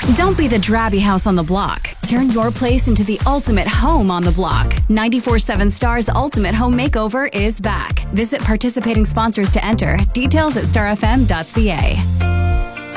Don't be the drabby house on the block. Turn your place into the ultimate home on the block. 94.7 Star's Ultimate Home Makeover is back. Visit participating sponsors to enter. Details at starfm.ca.